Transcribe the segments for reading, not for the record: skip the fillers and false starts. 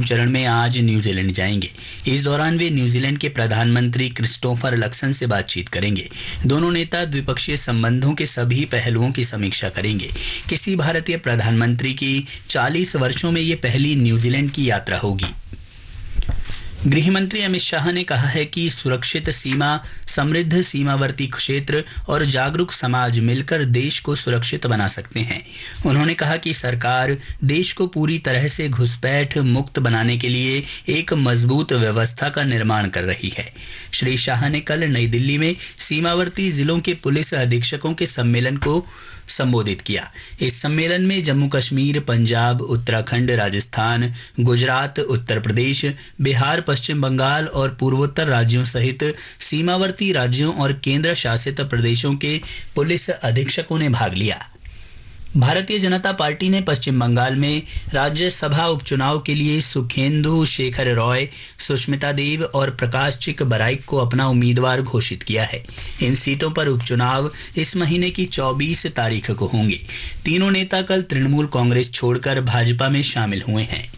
चरण में आज न्यूजीलैंड जाएंगे। इस दौरान वे न्यूजीलैंड के प्रधानमंत्री क्रिस्टोफर लक्सन से बातचीत करेंगे। दोनों नेता द्विपक्षीय संबंधों के सभी पहलुओं की समीक्षा करेंगे। किसी भारतीय प्रधानमंत्री की 40 वर्षों में ये पहली न्यूजीलैंड की यात्रा होगी। गृह मंत्री अमित शाह ने कहा है कि सुरक्षित सीमा, समृद्ध सीमावर्ती क्षेत्र और जागरूक समाज मिलकर देश को सुरक्षित बना सकते हैं। उन्होंने कहा कि सरकार देश को पूरी तरह से घुसपैठ मुक्त बनाने के लिए एक मजबूत व्यवस्था का निर्माण कर रही है। श्री शाह ने कल नई दिल्ली में सीमावर्ती जिलों के पुलिस अधीक्षकों के सम्मेलन को संबोधित किया। इस सम्मेलन में जम्मू कश्मीर, पंजाब, उत्तराखंड, राजस्थान, गुजरात, उत्तर प्रदेश, बिहार, पश्चिम बंगाल और पूर्वोत्तर राज्यों सहित सीमावर्ती राज्यों और केंद्र शासित प्रदेशों के पुलिस अधीक्षकों ने भाग लिया। भारतीय जनता पार्टी ने पश्चिम बंगाल में राज्यसभा उपचुनाव के लिए सुखेंदु शेखर रॉय, सुष्मिता देव और प्रकाश चिक बराइक को अपना उम्मीदवार घोषित किया है। इन सीटों पर उपचुनाव इस महीने की 24 तारीख को होंगे। तीनों नेता कल तृणमूल कांग्रेस छोड़कर भाजपा में शामिल हुए हैं।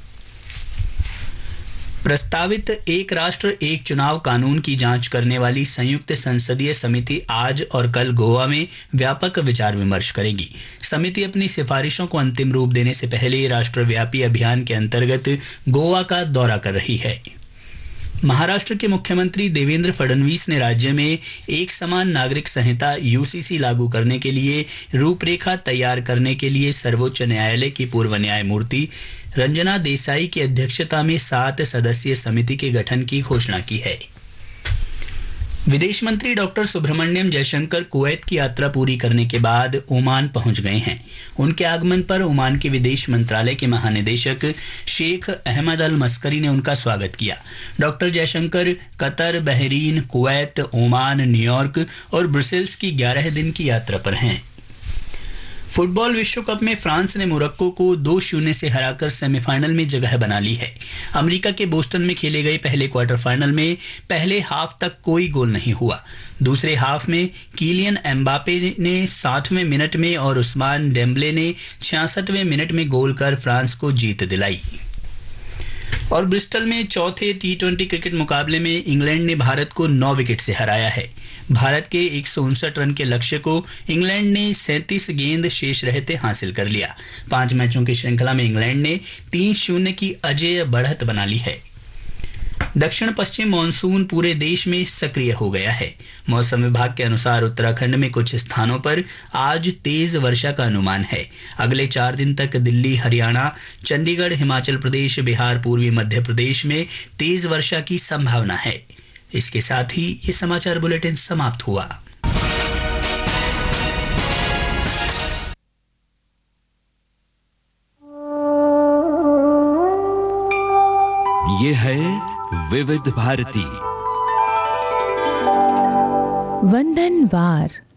प्रस्तावित एक राष्ट्र एक चुनाव कानून की जांच करने वाली संयुक्त संसदीय समिति आज और कल गोवा में व्यापक विचार विमर्श करेगी। समिति अपनी सिफारिशों को अंतिम रूप देने से पहले राष्ट्रव्यापी अभियान के अंतर्गत गोवा का दौरा कर रही है। महाराष्ट्र के मुख्यमंत्री देवेंद्र फडणवीस ने राज्य में एक समान नागरिक संहिता यूसीसी लागू करने के लिए रूपरेखा तैयार करने के लिए सर्वोच्च न्यायालय की पूर्व न्यायमूर्ति रंजना देसाई की अध्यक्षता में 7 सदस्यीय समिति के गठन की घोषणा की है। विदेश मंत्री डॉक्टर सुब्रमण्यम जयशंकर कुवैत की यात्रा पूरी करने के बाद ओमान पहुंच गए हैं। उनके आगमन पर ओमान के विदेश मंत्रालय के महानिदेशक शेख अहमद अल मस्करी ने उनका स्वागत किया। Doctor Jaishankar Qatar, Bahrain, Kuwait, Oman, New York और ब्रसेल्स की 11 दिन की यात्रा पर हैं। फुटबॉल विश्व कप में फ्रांस ने मोरक्को को 2-0 से हराकर सेमीफाइनल में जगह बना ली है। अमेरिका के बोस्टन में खेले गए पहले क्वार्टर फाइनल में पहले हाफ तक कोई गोल नहीं हुआ। दूसरे हाफ में किलियन एम्बापे ने 60वें मिनट में और उस्मान डेम्बले ने 66वें मिनट में गोल कर फ्रांस को जीत दिलाई। और ब्रिस्टल में चौथे टी20 क्रिकेट मुकाबले में इंग्लैंड ने भारत को 9 विकेट से हराया है। भारत के 159 रन के लक्ष्य को इंग्लैंड ने 37 गेंद शेष रहते हासिल कर लिया। 5 मैचों की श्रृंखला में इंग्लैंड ने 3-0 की अजेय बढ़त बना ली है। दक्षिण पश्चिम मानसून पूरे देश में सक्रिय हो गया है। मौसम विभाग के अनुसार उत्तराखंड में कुछ स्थानों पर आज तेज वर्षा का अनुमान है। अगले 4 दिन तक दिल्ली, हरियाणा, चंडीगढ़, हिमाचल प्रदेश, बिहार, पूर्वी मध्य प्रदेश में तेज वर्षा की संभावना है। इसके साथ ही ये समाचार बुलेटिन समाप्त हुआ। ये है विविध भारती वंदनवार।